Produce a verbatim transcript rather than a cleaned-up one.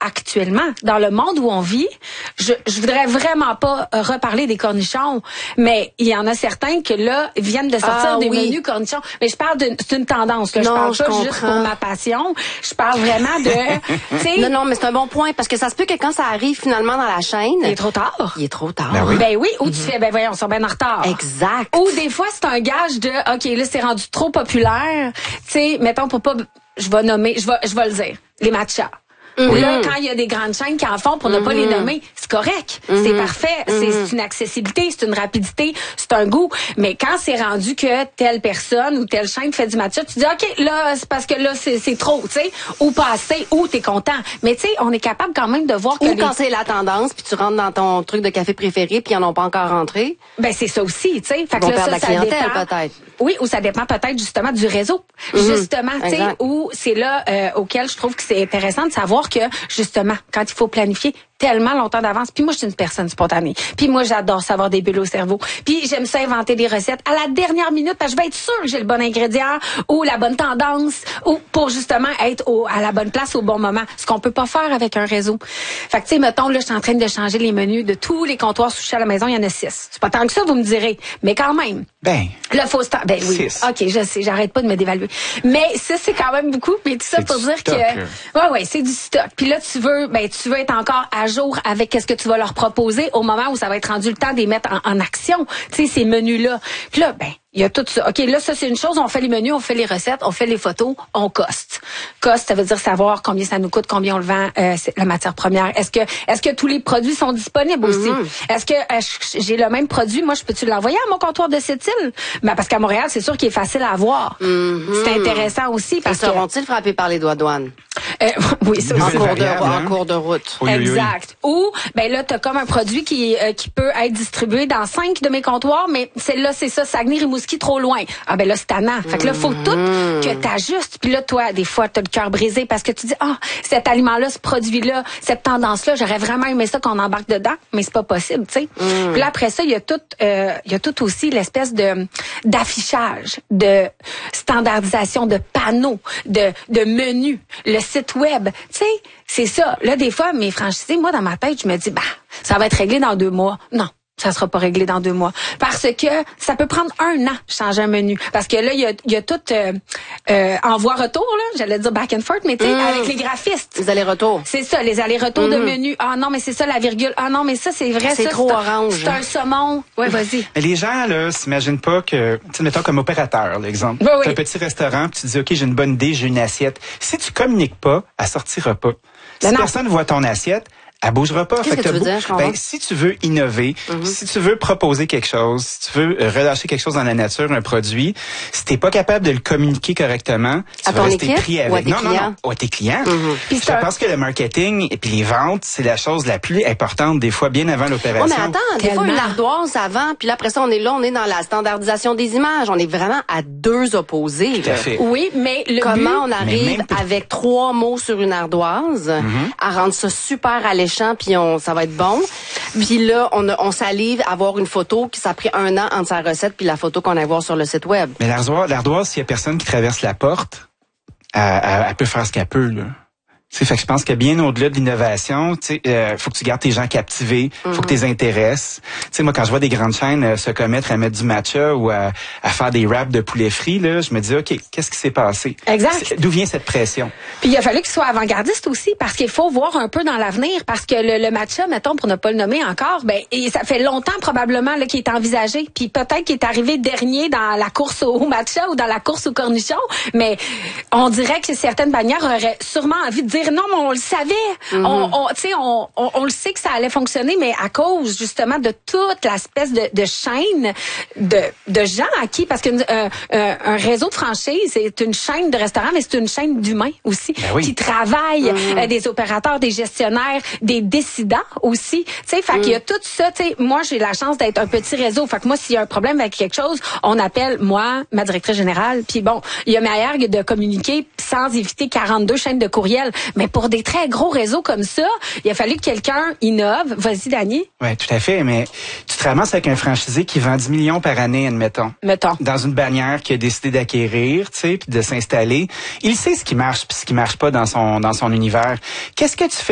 actuellement, dans le monde où on vit, je, je voudrais vraiment pas reparler des cornichons, mais il y en a certains que là viennent de sortir ah, des oui. menus cornichons. Mais je parle d'une, c'est une tendance. Là. Non, je parle je pas comprends. juste pour ma passion. Je parle vraiment de. T'sais, non, non, mais c'est un bon point parce que ça se peut que quand ça arrive finalement dans la chaîne, il est trop tard. Il est trop tard. Ben oui. Ben oui, ou tu fais, ben voyons, ils sont bien en retard. Exact. Ou des fois, c'est un gage de, OK, là, c'est rendu trop populaire. Tu sais, mettons, pour pas, je vais nommer, je vais, je vais le dire, les matchas. Mm-hmm. Là, quand il y a des grandes chaînes qui en font pour ne pas les nommer, c'est correct. Mm-hmm. C'est parfait. Mm-hmm. C'est, c'est une accessibilité, c'est une rapidité, c'est un goût. Mais quand c'est rendu que telle personne ou telle chaîne fait du matcha, tu dis, OK, là, c'est parce que là, c'est, c'est trop, tu sais, ou pas assez, ou t'es content. Mais tu sais, on est capable quand même de voir que Ou les... quand c'est la tendance, puis tu rentres dans ton truc de café préféré, puis ils n'en ont pas encore rentré. Ben, c'est ça aussi, tu sais. Fait Ils que vont là, perdre ça, la ça clientèle, dépend. peut-être. Oui, ou ça dépend peut-être justement du réseau. Mm-hmm. Justement, tu sais, Exact. où c'est là euh, auquel je trouve que c'est intéressant de savoir que, justement, quand il faut planifier tellement longtemps d'avance, puis moi, je suis une personne spontanée. Puis moi, j'adore savoir des bulles au cerveau. Puis j'aime ça inventer des recettes à la dernière minute, parce que je vais être sûre que j'ai le bon ingrédient ou la bonne tendance ou pour justement être au, à la bonne place au bon moment. Ce qu'on peut pas faire avec un réseau. Fait que, tu sais, mettons, là, je suis en train de changer les menus de tous les comptoirs sushis à la maison. Il y en a six. C'est pas tant que ça, vous me direz. Mais quand même. Ben. Là, faut sta- Ben oui. Six. OK, je sais, j'arrête pas de me dévaluer. Mais ça, c'est quand même beaucoup. Mais tout ça C'est pour du dire stock, que. là. Ouais, ouais, c'est du stock. Puis là, tu veux, ben, tu veux être encore à jour avec qu'est-ce que tu vas leur proposer au moment où ça va être rendu le temps de les mettre en, en action. Tu sais, ces menus-là. Puis là, ben, il y a tout ça. OK, là, ça, c'est une chose. On fait les menus, on fait les recettes, on fait les photos, on coste. Coste, ça veut dire savoir combien ça nous coûte, combien on le vend, euh, c'est la matière première. Est-ce que, est-ce que tous les produits sont disponibles aussi? Mm-hmm. Est-ce que euh, j'ai le même produit? Moi, je peux-tu l'envoyer à mon comptoir de cette île? Ben, parce qu'à Montréal, c'est sûr qu'il est facile à avoir. Mm-hmm. C'est intéressant aussi parce que... seront-ils frappés par les doigts de douane? Euh, oui, ça En aussi. cours, de, variable, en hein? cours de route. Oui, oui, oui. Exact. Ou ben là t'as comme un produit qui euh, qui peut être distribué dans cinq de mes comptoirs, mais celle-là c'est ça, Saguenay-Rimouski trop loin. Ah ben là c'est tannant. Fait que là faut tout que t'ajustes. Puis là toi des fois t'as le cœur brisé parce que tu dis ah cet aliment-là, ce produit-là, cette tendance-là, j'aurais vraiment aimé ça qu'on embarque dedans, mais c'est pas possible, tu sais. Mm. Puis là après ça il y a tout euh, il y a tout aussi l'espèce de d'affichage, de standardisation de panneaux, de de menus, le site web. Tu sais, c'est ça. Là, des fois, mes franchisés, moi, dans ma tête, je me dis, bah, ça va être réglé dans deux mois. Non. Ça sera pas réglé dans deux mois. Parce que ça peut prendre un an changer un menu. Parce que là, il y a, il y a tout euh, euh, envoi-retour, là. J'allais dire back and forth, mais tu sais, mmh. avec les graphistes. Les allers-retours. C'est ça, les allers-retours mmh. de menu. Ah non, mais c'est ça la virgule. Ah non, mais ça, c'est vrai. C'est ça, trop c'est orange. C'est un saumon. Ouais, vas-y. Mais les gens, là, s'imaginent pas que, tu sais, mettons comme opérateur, l'exemple. Oui, oui. T'as un petit restaurant, puis tu dis, OK, j'ai une bonne idée, j'ai une assiette. Si tu communiques pas, elle sortira pas. Si non. personne voit ton assiette, elle bougera pas. Qu'est-ce fait que, que tu veux beau... dire, je comprends? Ben, si tu veux innover, mm-hmm. si tu veux proposer quelque chose, si tu veux relâcher quelque chose dans la nature, un produit, si t'es pas capable de le communiquer correctement, tu à vas ton rester équipe, pris avec. Ou à tes non, clients? non, non, à tes clients. Mm-hmm. Je pense que le marketing et puis les ventes, c'est la chose la plus importante des fois, bien avant l'opération. Oh, mais attends, des Tellement. fois une ardoise avant, puis là après ça on est là, on est dans la standardisation des images, on est vraiment à deux opposés. Tout à fait. Oui, mais le Comment but... on arrive même... avec trois mots sur une ardoise mm-hmm. à rendre ça super alléchant, puis on ça va être bon. Puis là, on, a, on salive à avoir une photo qui ça a pris un an entre sa recette puis la photo qu'on a voir sur le site web. Mais l'ardoise, l'ardoise, s'il y a personne qui traverse la porte, elle, elle, elle peut faire ce qu'elle peut, là. Tu sais, fait que je pense que bien au-delà de l'innovation, tu sais, euh, faut que tu gardes tes gens captivés, faut mm-hmm. que tu les intéresses. Tu sais, moi, quand je vois des grandes chaînes euh, se commettre à mettre du matcha ou à, à faire des wraps de poulet frit, là, je me dis, OK, qu'est-ce qui s'est passé? Exact. C'est, d'où vient cette pression? Puis il a fallu qu'il soit avant-gardiste aussi, parce qu'il faut voir un peu dans l'avenir, parce que le, le matcha, mettons, pour ne pas le nommer encore, ben, et ça fait longtemps probablement là, qu'il est envisagé, puis peut-être qu'il est arrivé dernier dans la course au matcha ou dans la course au cornichon, mais on dirait que certaines bannières auraient sûrement envie de dire non, mais on le savait. Mm-hmm. On, on, tu sais, on, on, on le sait que ça allait fonctionner, mais à cause justement de toute l'espèce de, de chaîne de, de gens à qui, parce qu'un euh, euh, un réseau de franchise, c'est une chaîne de restaurants, mais c'est une chaîne d'humains aussi, ben oui. qui travaillent, mm-hmm. euh, des opérateurs, des gestionnaires, des décidants aussi. Tu sais, fait mm. qu'il y a tout ça. Tu sais, moi j'ai la chance d'être un petit réseau. Fait que moi, s'il y a un problème avec quelque chose, on appelle moi, ma directrice générale. Puis bon, il y a meilleur de communiquer sans éviter quarante-deux chaînes de courriel. Mais pour des très gros réseaux comme ça, il a fallu que quelqu'un innove. Vas-y, Dany. Oui, tout à fait, mais tu te ramasses avec un franchisé qui vend dix millions par année, admettons. Mettons. Dans une bannière qu'il a décidé d'acquérir, tu sais, puis de s'installer. Il sait ce qui marche puis ce qui marche pas dans son dans son univers. Qu'est-ce que tu fais